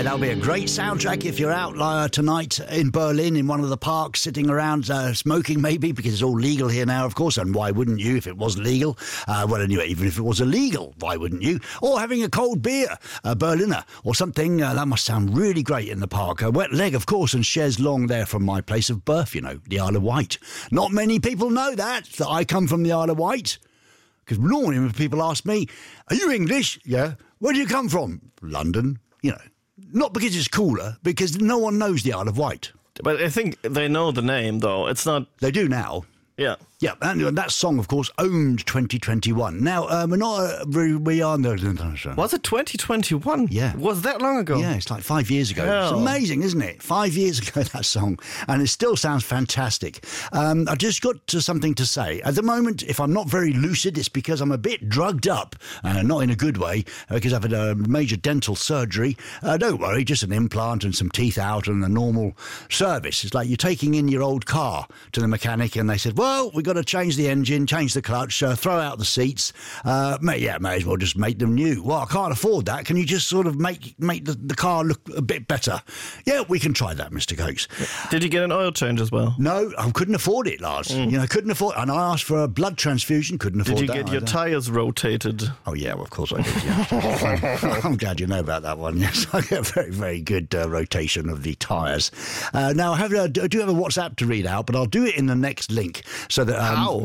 Yeah, that'll be a great soundtrack if you're out tonight in Berlin in one of the parks, sitting around smoking maybe, because it's all legal here now, of course, and why wouldn't you if it was legal? Well, anyway, even if it was illegal, why wouldn't you? Or having a cold beer, a Berliner or something, that must sound really great in the park. A wet leg, of course, and Chaise Longue there from my place of birth, you know, the Isle of Wight. Not many people know that I come from the Isle of Wight. Because normally when people ask me, are you English? Yeah. Where do you come from? London. You know, not because it's cooler, because no one knows the Isle of Wight. But I think they know the name, though. It's not... They do now. Yeah. Yeah, and that song, of course, owned 2021. Now, we're not... we are... Was it 2021? Yeah. Was that long ago? Yeah, it's like 5 years ago. Hell. It's amazing, isn't it? 5 years ago, that song. And it still sounds fantastic. I just got to something to say. At the moment, if I'm not very lucid, it's because I'm a bit drugged up. Not in a good way, because I've had a major dental surgery. Don't worry, just an implant and some teeth out and a normal service. It's like you're taking in your old car to the mechanic and they said, well, we've got to change the engine, change the clutch, throw out the seats. May as well just make them new. Well, I can't afford that. Can you just sort of make the car look a bit better? Yeah, we can try that, Mr. Cokes. Did you get an oil change as well? No, I couldn't afford it, Lars. You know, couldn't afford. And I asked for a blood transfusion, couldn't afford that. Did you get your tyres rotated? Oh yeah, well, of course I did. Yeah. I'm glad you know about that one. Yes, I get a very, very good rotation of the tyres. Now I do have a WhatsApp to read out, but I'll do it in the next link so that.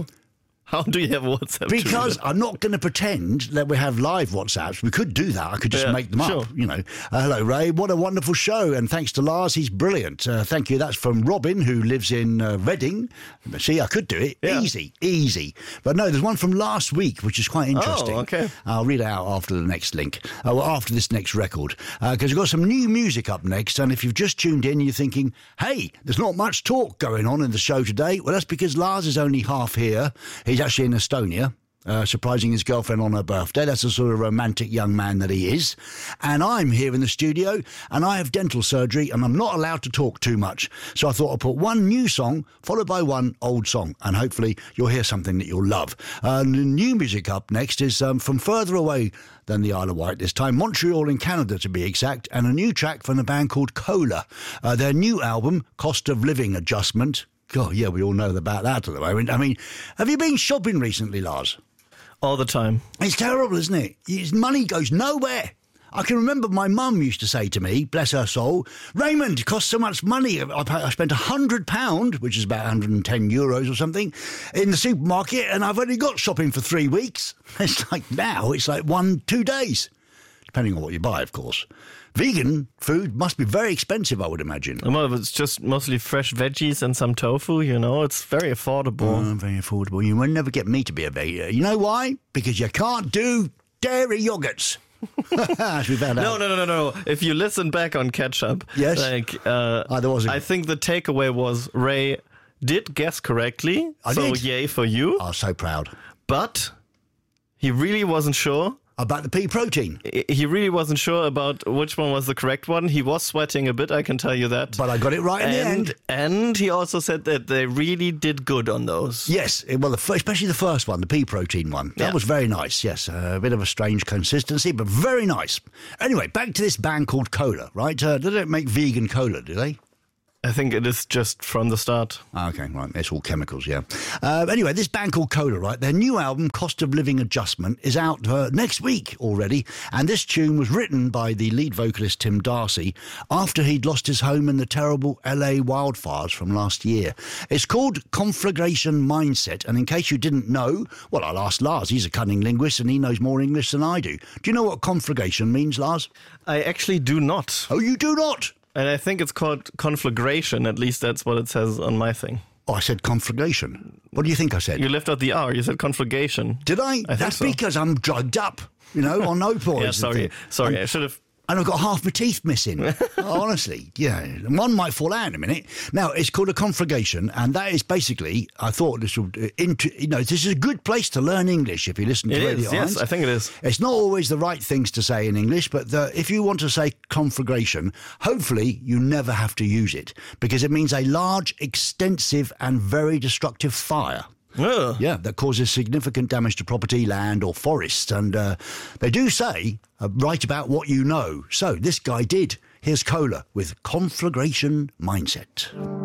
How do you have WhatsApp? Because I'm not going to pretend that we have live WhatsApps. We could do that. I could just make them up, you know. Hello, Ray. What a wonderful show. And thanks to Lars, he's brilliant. Thank you. That's from Robin, who lives in Reading. See, I could do it. Yeah. Easy. But no, there's one from last week, which is quite interesting. Oh, okay. I'll read it out after the next link. After this next record. Because we've got some new music up next. And if you've just tuned in, you're thinking, hey, there's not much talk going on in the show today. Well, that's because Lars is only half here. He's actually in Estonia, surprising his girlfriend on her birthday. That's the sort of romantic young man that he is. And I'm here in the studio, and I have dental surgery, and I'm not allowed to talk too much. So I thought I'd put one new song, followed by one old song, and hopefully you'll hear something that you'll love. The new music up next is from further away than the Isle of Wight this time, Montreal in Canada to be exact, and a new track from a band called Cola. Their new album, Cost of Living Adjustment. God, yeah, we all know about that at the moment. I mean, have you been shopping recently, Lars? All the time. It's terrible, isn't it? His money goes nowhere. I can remember my mum used to say to me, bless her soul, Raymond, it costs so much money. I spent £100, which is about 110 euros or something, in the supermarket, and I've only got shopping for 3 weeks. It's like now, it's like 1-2 days, depending on what you buy, of course. Vegan food must be very expensive, I would imagine. Well, it's just mostly fresh veggies and some tofu, you know. It's very affordable. Very affordable. You will never get me to be a vegan. You know why? Because you can't do dairy yogurts. As we found out. No. If you listen back on Catch Up, yes. I think the takeaway was Ray did guess correctly. I did. Yay for you. I was so proud. But he really wasn't sure. About the pea protein. He really wasn't sure about which one was the correct one. He was sweating a bit, I can tell you that. But I got it right in the end. And he also said that they really did good on those. Yes, well, especially the first one, the pea protein one. That was very nice, yes. A bit of a strange consistency, but very nice. Anyway, back to this band called Cola, right? They don't make vegan cola, do they? I think it is just from the start. Okay, right. It's all chemicals, yeah. Anyway, this band called Cola, right? Their new album, Cost of Living Adjustment, is out next week already. And this tune was written by the lead vocalist Tim Darcy after he'd lost his home in the terrible LA wildfires from last year. It's called Conflagration Mindset. And in case you didn't know, well, I'll ask Lars. He's a cunning linguist and he knows more English than I do. Do you know what conflagration means, Lars? I actually do not. Oh, you do not? And I think it's called conflagration. At least that's what it says on my thing. Oh, I said conflagration. What do you think I said? You left out the R. You said conflagration. Did I? That's think so. Because I'm drugged up, you know, on opioids. Yeah, sorry. I should have... And I've got half my teeth missing. Honestly, yeah. One might fall out in a minute. Now, it's called a conflagration, and that is basically, I thought this would, this is a good place to learn English if you listen to Radio Irons. Yes, I think it is. It's not always the right things to say in English, but if you want to say conflagration, hopefully you never have to use it, because it means a large, extensive, and very destructive fire. Yeah, that causes significant damage to property, land or forests. And they do say, write about what you know. So this guy did. Here's Cola with Conflagration Mindset.